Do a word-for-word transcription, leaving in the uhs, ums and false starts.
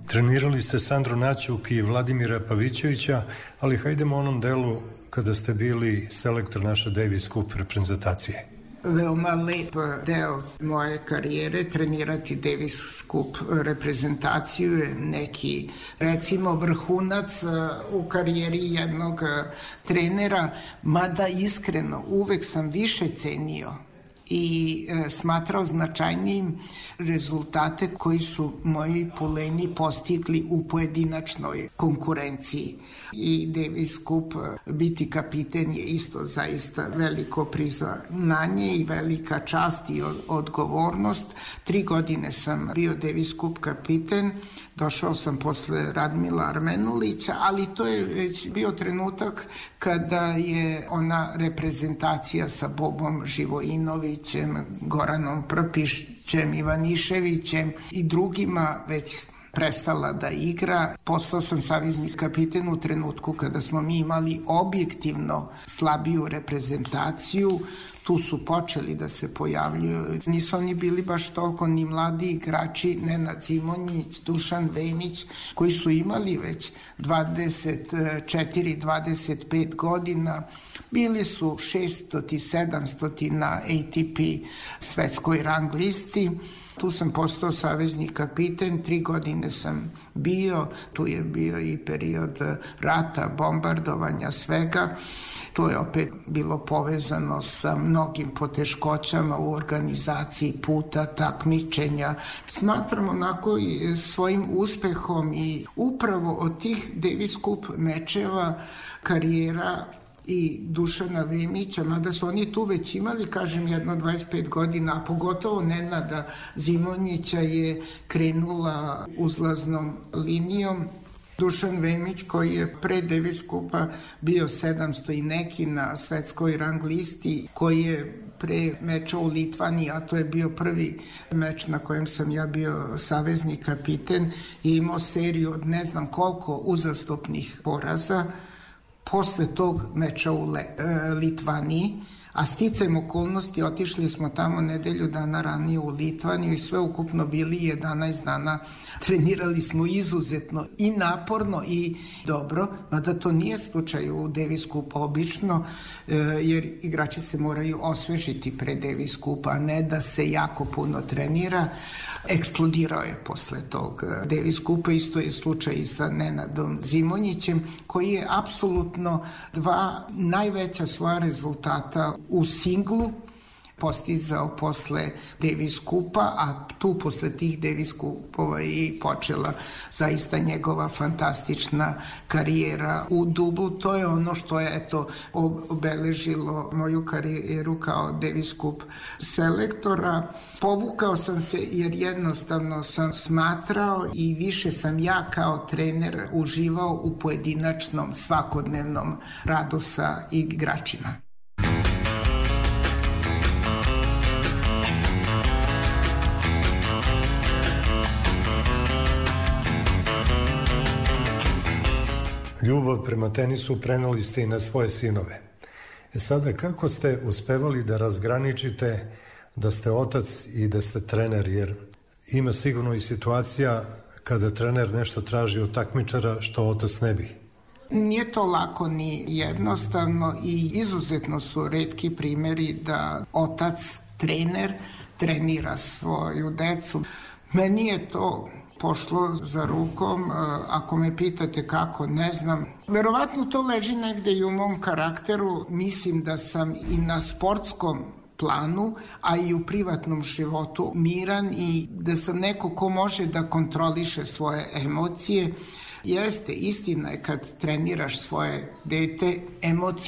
Trenirali ste Sandru Naćuk i Vladimira Pavićevića, ali hajdemo u onom delu kada ste bili selektor naše Davis Cup reprezentacije. Veoma lep deo moje karijere, trenirati Davis Cup reprezentaciju je neki, recimo, vrhunac u karijeri jednog trenera, mada iskreno uvek sam više cenio i e, smatrao značajnijim rezultate koji su moji puleni postigli u pojedinačnoj konkurenciji. I Davis Cup, biti kapiten je isto zaista veliko priznanje i velika čast i odgovornost. Tri godine sam bio Davis Cup kapiten, došao sam posle Radmila Armenulića, ali to je već bio trenutak kada je ona reprezentacija sa Bobom Živojinovićem, Goranom Prpišćem, Ivaniševićem i drugima već prestala da igra. Postao sam savezni kapiten u trenutku kada smo mi imali objektivno slabiju reprezentaciju. Tu su počeli da se pojavljuju. Nisu oni bili baš toliko ni mladi igrači, Nenad Zimonjić, Dušan Vemić, koji su imali već dvadeset četiri dvadeset pet godina. Bili su šesto sedamsto na A T P svetskoj rang listi. Tu sam postao savezni kapiten, tri godine sam bio, tu je bio i period rata, bombardovanja, svega. To je opet bilo povezano sa mnogim poteškoćama u organizaciji puta, takmičenja. Smatram onako i svojim uspehom i upravo od tih Davis Cup mečeva karijera i Dušana Vemića, mada su oni tu već imali, kažem, jedno dvadeset pet godina, a pogotovo Nenada Zimonjića je krenula uzlaznom linijom. Dušan Vemić, koji je pre Davis Cupa bio sedamsto i neki na svetskoj rang listi, koji je pre meča u Litvaniji, a to je bio prvi meč na kojem sam ja bio savezni kapiten, i imao seriju od ne znam koliko uzastopnih poraza. Posle tog meča u Le, e, Litvaniji, a sticajem okolnosti otišli smo tamo nedelju dana ranije u Litvaniju i sve ukupno bili jedanaest dana. Trenirali smo izuzetno i naporno i dobro, mada to nije slučaj u Davis Cupu obično, e, jer igrači se moraju osvežiti pre Davis Cupa, a ne da se jako puno trenira. Eksplodirao je posle tog Davis Cupa, isto je slučaj i sa Nenadom Zimonjićem, koji je apsolutno dva najveća svoja rezultata u singlu postizao posle Davis Cupa, a tu posle tih Davis Cupova je i počela zaista njegova fantastična karijera u dublu. To je ono što je eto obeležilo moju karijeru kao Davis Cup selektora. Povukao sam se jer jednostavno sam smatrao i više sam ja kao trener uživao u pojedinačnom svakodnevnom radu sa igračima. Ljubav prema tenisu preneli ste i na svoje sinove. E sada, kako ste uspevali da razgraničite da ste otac i da ste trener, jer ima sigurno i situacija kada trener nešto traži od takmičara što otac ne bi? Nije to lako ni jednostavno i izuzetno su retki primeri da otac, trener, trenira svoju decu. Meni je to pošlo za rukom, ako me pitate kako, ne znam. Verovatno to leži negde i u mom karakteru. Mislim da sam i na sportskom planu, a i u privatnom životu miran i da sam neko ko može da kontroliše svoje emocije. Jeste, istina je kad treniraš svoje dete, emocije